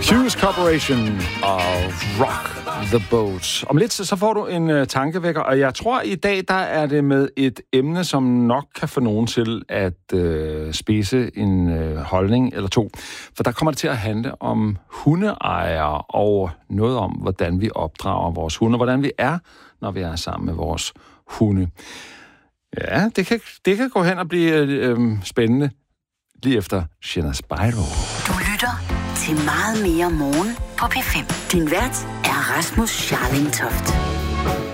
Hughes Corporation og Rock the Boat. Om lidt så får du en tankevækker, og jeg tror i dag, der er det med et emne, som nok kan få nogen til at spidse en holdning eller to. For der kommer det til at handle om hundeejere og noget om, hvordan vi opdrager vores hunde, og hvordan vi er, når vi er sammen med vores hunde. Ja, det kan gå hen og blive spændende lige efter Shinna Spyro. Du lytter til Meget mere morgen på P5. Din vært er Rasmus Scharling Toft.